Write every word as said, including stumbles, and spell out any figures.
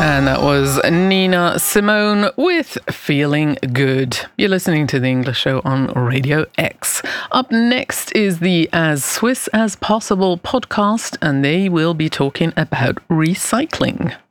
And that was Nina Simone with Feeling Good. You're listening to The English Show on Radio X. Up next is the As Swiss as Possible podcast, and they will be talking about recycling.